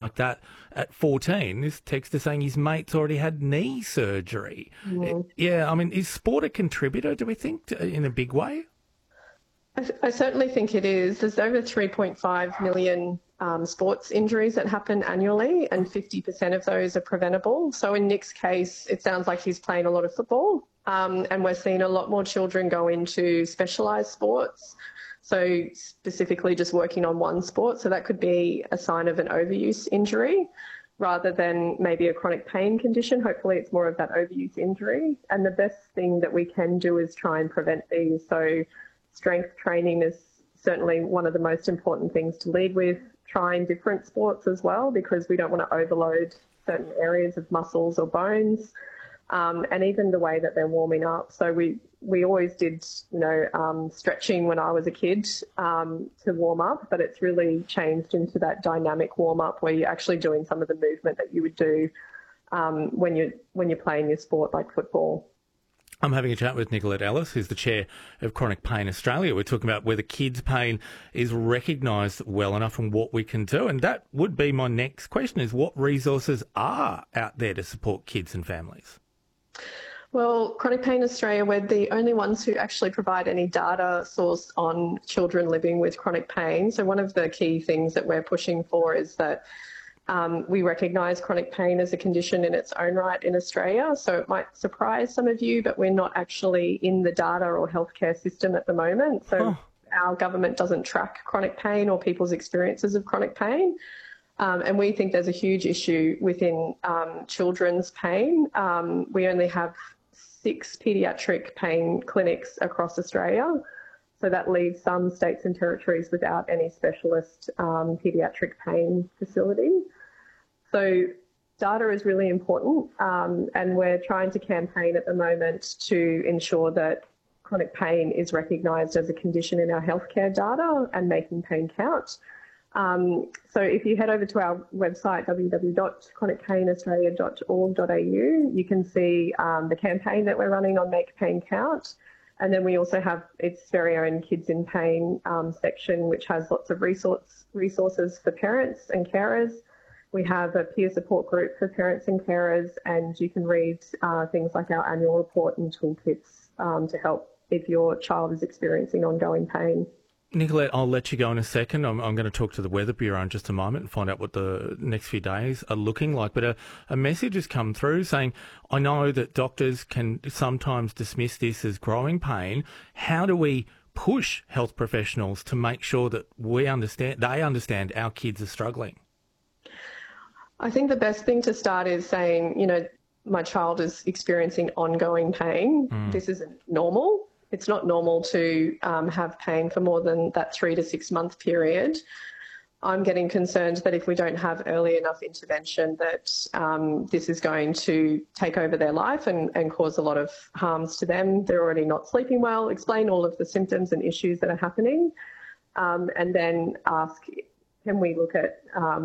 like that at 14. This texter saying his mate's already had knee surgery. Yeah, I mean, is sport a contributor, do we think, in a big way? I certainly think it is. There's over 3.5 million sports injuries that happen annually, and 50% of those are preventable. So in Nick's case, it sounds like he's playing a lot of football, and we're seeing a lot more children go into specialised sports. So specifically just working on one sport. So that could be a sign of an overuse injury rather than maybe a chronic pain condition. Hopefully it's more of that overuse injury. And the best thing that we can do is try and prevent these. So strength training is certainly one of the most important things to lead with. Trying different sports as well, because we don't want to overload certain areas of muscles or bones, and even the way that they're warming up. So we always did, stretching when I was a kid to warm up, but it's really changed into that dynamic warm up where you're actually doing some of the movement that you would do when you're playing your sport like football. I'm having a chat with Nicolette Ellis, who's the chair of Chronic Pain Australia. We're talking about whether kids' pain is recognised well enough and what we can do. And that would be my next question, is what resources are out there to support kids and families? Well, Chronic Pain Australia, we're the only ones who actually provide any data source on children living with chronic pain. So one of the key things that we're pushing for is that we recognise chronic pain as a condition in its own right in Australia. So it might surprise some of you, but we're not actually in the data or healthcare system at the moment. So our government doesn't track chronic pain or people's experiences of chronic pain. And we think there's a huge issue within children's pain. We only have 6 paediatric pain clinics across Australia. So that leaves some states and territories without any specialist paediatric pain facility. So data is really important, and we're trying to campaign at the moment to ensure that chronic pain is recognised as a condition in our healthcare data and making pain count. So if you head over to our website, www.chronicpainaustralia.org.au, you can see the campaign that we're running on Make Pain Count. And then we also have its very own Kids in Pain section, which has lots of resources for parents and carers. We have a peer support group for parents and carers, and you can read things like our annual report and toolkits to help if your child is experiencing ongoing pain. Nicolette, I'll let you go in a second. I'm going to talk to the Weather Bureau in just a moment and find out what the next few days are looking like. But a message has come through saying, I know that doctors can sometimes dismiss this as growing pain. How do we push health professionals to make sure that they understand our kids are struggling? I think the best thing to start is saying, my child is experiencing ongoing pain. This isn't normal. It's not normal to have pain for more than that 3 to 6 month period. I'm getting concerned that if we don't have early enough intervention, that this is going to take over their life and cause a lot of harms to them. They're already not sleeping well. Explain all of the symptoms and issues that are happening, and then ask, can we look at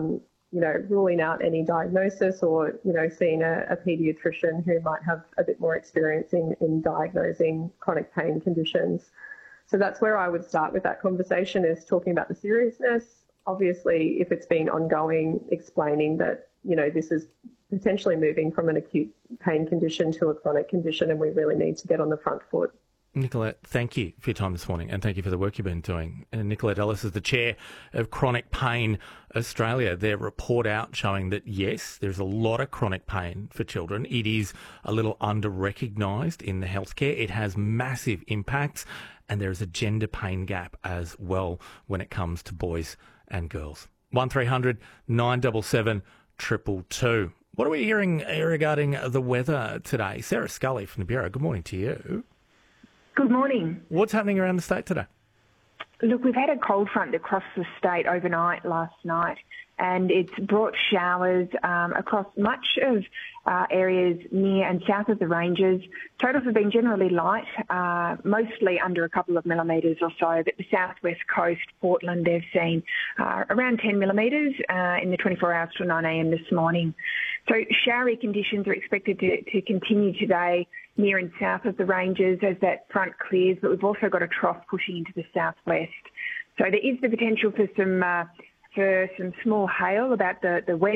ruling out any diagnosis or, seeing a paediatrician who might have a bit more experience in diagnosing chronic pain conditions. So that's where I would start with that conversation, is talking about the seriousness. Obviously, if it's been ongoing, explaining that, this is potentially moving from an acute pain condition to a chronic condition, and we really need to get on the front foot. Nicolette, thank you for your time this morning, and thank you for the work you've been doing. And Nicolette Ellis is the chair of Chronic Pain Australia. Their report out showing that, yes, there's a lot of chronic pain for children. It is a little under-recognised in the healthcare. It has massive impacts, and there is a gender pain gap as well when it comes to boys and girls. 1300 977 222. What are we hearing regarding the weather today? Sarah Scully from the Bureau, good morning to you. Good morning. What's happening around the state today? Look, we've had a cold front across the state overnight last night, and it's brought showers across much of areas near and south of the ranges. Totals have been generally light, mostly under a couple of millimetres or so, but the southwest coast, Portland, they've seen around 10 millimetres in the 24 hours till 9 a.m. this morning. So showery conditions are expected to continue today near and south of the ranges as that front clears, but we've also got a trough pushing into the southwest. So there is the potential for some small hail about the west